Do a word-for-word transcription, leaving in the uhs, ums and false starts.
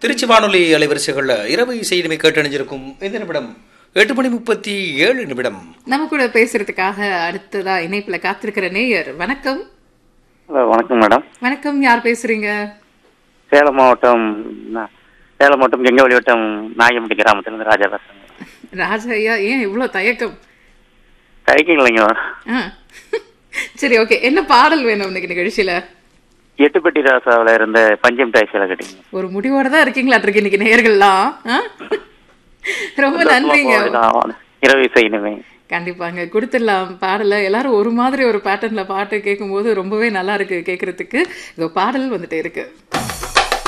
திருச்சி வானொலி அலைவரிசைகள்ல இரவு இசை இனிமை கேட்டணிஞ்சிருக்கும் இந்த நிமிடம் எட்டு மணி முப்பத்தி ஏழு நிமிடம். நம்ம கூட பேசுறதுக்காக அடுத்ததா இணைப்புல காத்திருக்கிற நேயர். வணக்கம். வணக்கம் மேடம். வணக்கம், யார் பேசுறீங்க? சேலம் மாவட்டம் சேலம் மாவட்டம் கெங்கவழி வட்டம் நாயம்பட்டி கிராமத்திலிருந்து ராஜா பேசுறேன். ராஜா ஐயா, ஏன் இவ்வளவு தயக்கம்? தயக்கம் இல்லைங்க. சரி, ஓகே. என்ன பாடல் வேணும் இன்னைக்கு நிகழ்ச்சியில? எட்டுப்பட்டி ராசாவில இருந்த பஞ்சம் டாய்ஸில கேட்டீங்க. ஒரு முடிவோட தான் இருக்கீங்களா இருக்கு இன்னைக்கு நேயர்கள்லாம். ரொம்ப நன்றிங்க. இரவு இசை இனிமை கண்டிப்பாங்க கொடுத்துடலாம் பாடல. எல்லாரும் ஒரு மாதிரி ஒரு பேட்டர்ன்ல பாட்டு கேட்கும் போது ரொம்பவே நல்லா இருக்கு கேட்கறதுக்கு. இதோ பாடல் வந்துட்டே இருக்கு.